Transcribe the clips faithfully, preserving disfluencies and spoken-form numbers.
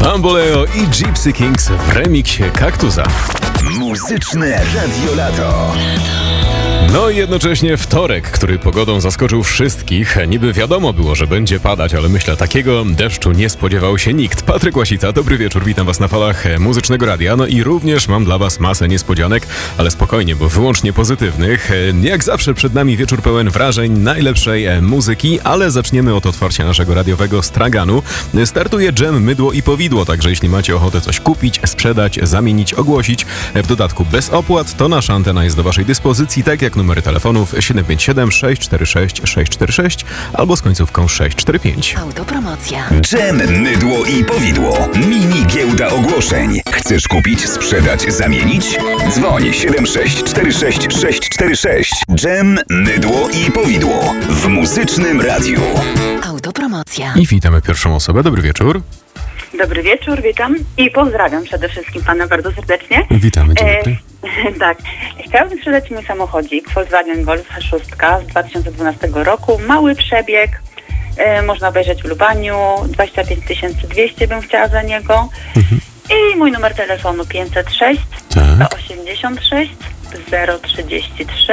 Bamboleo i Gypsy Kings w remiksie Kaktusa. Muzyczne Radio Lato. No i jednocześnie wtorek, który pogodą zaskoczył wszystkich. Niby wiadomo było, że będzie padać, ale myślę, takiego deszczu nie spodziewał się nikt. Patryk Łasica, dobry wieczór, witam was na falach Muzycznego Radia. No i również mam dla was masę niespodzianek, ale spokojnie, bo wyłącznie pozytywnych. Jak zawsze przed nami wieczór pełen wrażeń, najlepszej muzyki, ale zaczniemy od otwarcia naszego radiowego straganu. Startuje dżem, mydło i powidło, także jeśli macie ochotę coś kupić, sprzedać, zamienić, ogłosić, w dodatku bez opłat, to nasza antena jest do waszej dyspozycji, tak jak numery telefonów siedem pięć siedem, sześć cztery sześć, sześć cztery sześć albo z końcówką sześć cztery pięć. Autopromocja. Dżem, mydło i powidło. Mini giełda ogłoszeń. Chcesz kupić, sprzedać, zamienić? Dzwoń siedem sześć cztery sześć sześć cztery sześć. Dżem, mydło i powidło w Muzycznym Radiu. Autopromocja. I witamy pierwszą osobę. Dobry wieczór. Dobry wieczór, witam i pozdrawiam przede wszystkim pana bardzo serdecznie. Witamy, dzień dobry. E, tak, chciałabym sprzedać mój samochodzik Volkswagen Golf sześć z dwa tysiące dwunastego roku. Mały przebieg, e, można obejrzeć w Lubaniu, dwadzieścia pięć tysięcy dwieście bym chciała za niego. Mhm. I mój numer telefonu pięćset sześć, sto osiemdziesiąt sześć, zero trzydzieści trzy.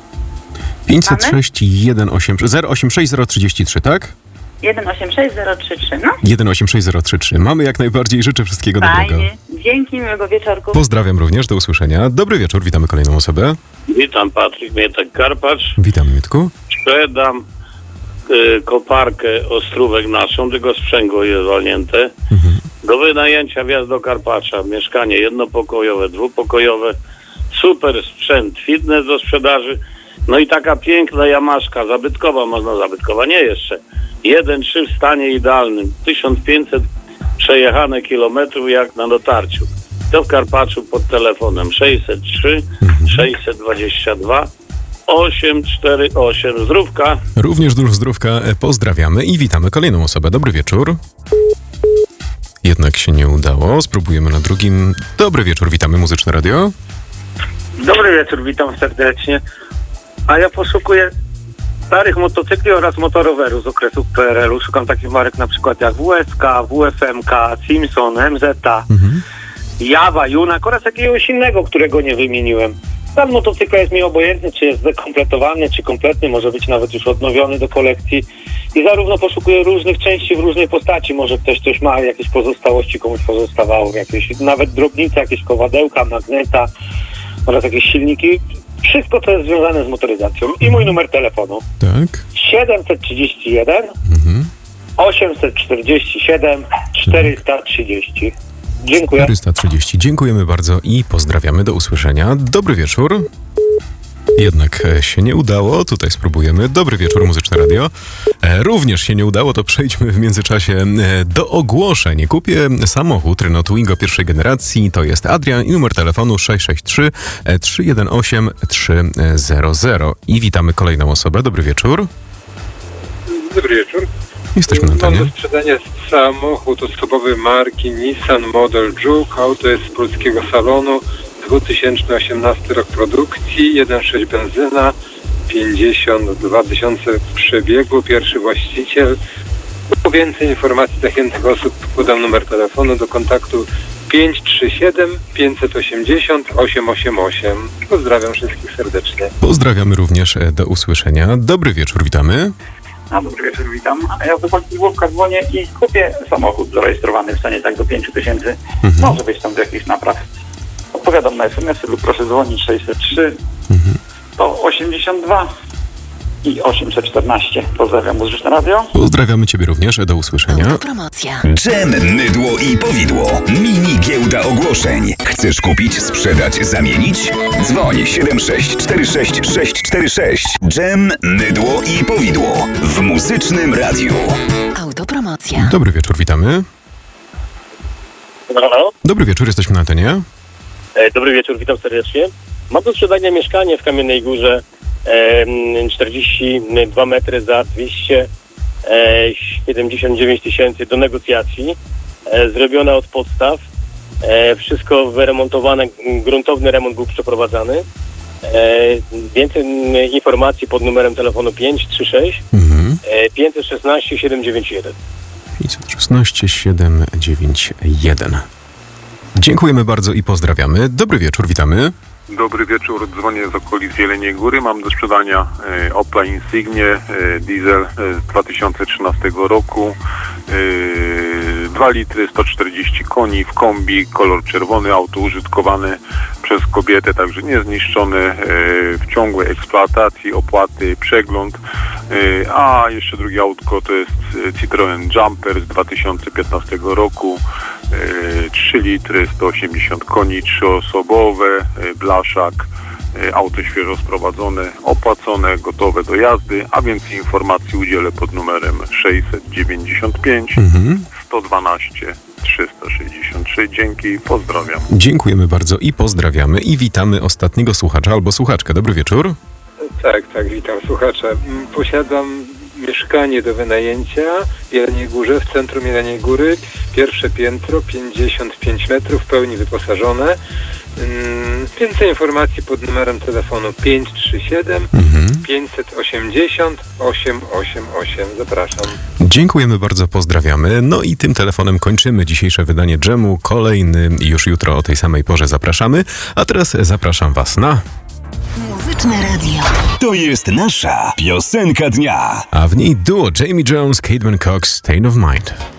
pięćset sześć, sto osiemdziesiąt sześć, zero trzydzieści trzy, tak? jeden osiem sześć zero trzy trzy, no. jeden osiem sześć zero trzy trzy. Mamy jak najbardziej, życzę wszystkiego Fajnie. dobrego. Dzięki, miłego wieczorku. Pozdrawiam również, do usłyszenia. Dobry wieczór, witamy kolejną osobę. Witam, Patryk Mietek-Karpacz. Witam, Mietku. Sprzedam y, koparkę Ostrówek naszą, tylko sprzęgło jest walnięte. Mhm. Do wynajęcia wjazd do Karpacza. Mieszkanie jednopokojowe, dwupokojowe. Super sprzęt, fitness do sprzedaży. No i taka piękna jamaszka, zabytkowa, można zabytkowa, nie jeszcze. jeden trzy w stanie idealnym. tysiąc pięćset przejechane kilometrów jak na dotarciu. To w Karpaczu pod telefonem sześćset trzy, sześćset dwadzieścia dwa, osiem cztery osiem. Zdrówka. Również dużo zdrówka. Pozdrawiamy i witamy kolejną osobę. Dobry wieczór. Jednak się nie udało. Spróbujemy na drugim. Dobry wieczór, witamy Muzyczne Radio. Dobry wieczór, witam serdecznie. A ja poszukuję starych motocykli oraz motorowerów z okresu P R L u. Szukam takich marek na przykład jak W S K, W F M K, Simpson, M Z A, mhm. Jawa, Junak oraz jakiegoś innego, którego nie wymieniłem. Stan motocykla jest mi obojętny, czy jest zdekompletowany, czy kompletny, może być nawet już odnowiony do kolekcji. I zarówno poszukuję różnych części w różnej postaci. Może ktoś coś ma, jakieś pozostałości komuś pozostawało, jakieś nawet drobnice, jakieś kowadełka, magneta oraz jakieś silniki. Wszystko, co jest związane z motoryzacją. I mój numer telefonu. Tak. siedemset trzydzieści jeden, mhm. osiemset czterdzieści siedem, czterysta trzydzieści. Dziękuję. czterysta trzydzieści. Dziękujemy bardzo i pozdrawiamy. Do usłyszenia. Dobry wieczór. Jednak się nie udało. Tutaj spróbujemy. Dobry wieczór, Muzyczne Radio. E, również się nie udało, to przejdźmy w międzyczasie e, do ogłoszeń. Kupię samochód Renault Twingo pierwszej generacji. To jest Adrian i numer telefonu sześć sześć trzy, trzy jeden osiem, trzy zero zero. I witamy kolejną osobę. Dobry wieczór. Dobry wieczór. Jesteśmy na antenie. Mam do sprzedania samochód osobowy marki Nissan Model Juke. Auto jest z polskiego salonu. dwa tysiące osiemnasty rok produkcji, jeden przecinek sześć benzyna, pięćdziesiąt dwa tysiące przebiegu, pierwszy właściciel. Po więcej informacji zachętnych osób podam numer telefonu do kontaktu pięć trzy siedem, pięć osiem osiem, osiem osiem osiem. Pozdrawiam wszystkich serdecznie. Pozdrawiamy również, do usłyszenia. Dobry wieczór, witamy. A, dobry wieczór, witam. Ja do Polskiego dzwonię i kupię samochód zarejestrowany w cenie tak do pięć tysięcy. Mhm. Może być tam do jakichś napraw. Odpowiadam na es em esy lub proszę dzwonić sześćset trzy, sto osiemdziesiąt dwa i osiemset czternaście. Pozdrawiam Muzyczne Radio. Pozdrawiamy Ciebie również. Do usłyszenia. Autopromocja. Dżem, mydło i powidło. Mini giełda ogłoszeń. Chcesz kupić, sprzedać, zamienić? Dzwoń siedem sześć cztery sześć sześć cztery sześć. Dżem, mydło i powidło w Muzycznym Radiu. Autopromocja. Dobry wieczór, witamy. Halo? Dobry wieczór, jesteśmy na antenie. Dobry wieczór, witam serdecznie. Mam do sprzedania mieszkanie w Kamiennej Górze, e, czterdzieści dwa metry za dwieście siedemdziesiąt dziewięć tysięcy do negocjacji, e, zrobiona od podstaw, e, wszystko wyremontowane, gruntowny remont był przeprowadzany. E, więcej informacji pod numerem telefonu pięć trzy sześć, mhm. e, pięć jeden sześć siedem dziewięć jeden. pięćset szesnaście siedem dziewięć jeden. Dziękujemy bardzo i pozdrawiamy. Dobry wieczór, witamy. Dobry wieczór, dzwonię z okolic Jeleniej Góry. Mam do sprzedania e, Opla Insignie, e, diesel e, z dwa tysiące trzynastego roku, e, dwa litry, sto czterdzieści koni w kombi, kolor czerwony, auto użytkowane przez kobietę, także niezniszczone, e, w ciągłej eksploatacji, opłaty, przegląd. E, a jeszcze drugie autko to jest Citroen Jumper z dwa tysiące piętnastego roku, e, trzy litry, sto osiemdziesiąt koni, trzyosobowe, e, blaszak, e, auto świeżo sprowadzone, opłacone, gotowe do jazdy, a więcej informacji udzielę pod numerem sześćset dziewięćdziesiąt pięć Mhm. sto dwanaście trzysta sześćdziesiąt trzy. Dzięki, pozdrawiam. Dziękujemy bardzo i pozdrawiamy i witamy ostatniego słuchacza albo słuchaczkę. Dobry wieczór. Tak, tak, witam słuchacza. Mm, Posiadam mieszkanie do wynajęcia w Jeleniej Górze, w centrum Jeleniej Góry. Pierwsze piętro, pięćdziesiąt pięć metrów, w pełni wyposażone. Mm, Więcej informacji pod numerem telefonu pięć trzy siedem Mhm. pięćset osiemdziesiąt osiem osiem osiem. Zapraszam. Dziękujemy bardzo, pozdrawiamy. No i tym telefonem kończymy dzisiejsze wydanie Dżemu. Kolejny już jutro o tej samej porze zapraszamy. A teraz zapraszam Was na... Muzyczne radio. To jest nasza piosenka dnia. A w niej duo Jamie Jones, Cademan Cox, State of Mind.